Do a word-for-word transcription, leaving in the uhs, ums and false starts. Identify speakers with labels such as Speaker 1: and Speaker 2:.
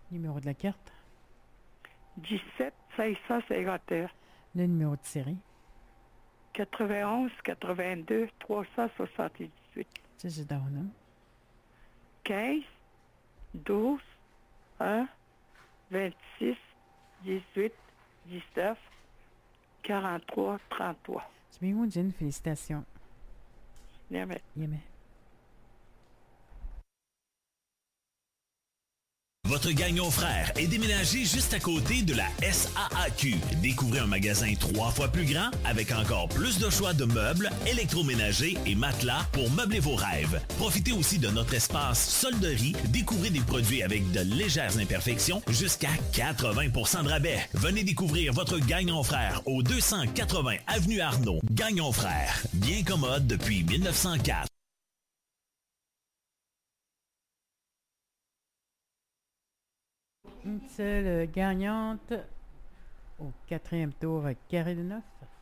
Speaker 1: Numéro de la carte.
Speaker 2: dix-sept cinq cent cinquante et un.
Speaker 1: Le numéro de série.
Speaker 2: quatre-vingt-onze quatre-vingt-deux trois cent soixante-dix-huit.
Speaker 1: Ça, c'est dans nom.
Speaker 2: quinze douze un vingt-six dix-huit dix-neuf quarante-trois trente-trois.
Speaker 1: C'est bien, Jane. Félicitations.
Speaker 2: Jamais.
Speaker 1: Yémen.
Speaker 3: Votre Gagnon Frère est déménagé juste à côté de la S A A Q. Découvrez un magasin trois fois plus grand avec encore plus de choix de meubles, électroménagers et matelas pour meubler vos rêves. Profitez aussi de notre espace solderie. Découvrez des produits avec de légères imperfections jusqu'à quatre-vingts pour cent de rabais. Venez découvrir votre Gagnon Frère au deux cent quatre-vingts avenue Arnaud. Gagnon Frère, bien commode depuis mille neuf cent quatre.
Speaker 1: Une seule gagnante au quatrième tour, carré de neuf.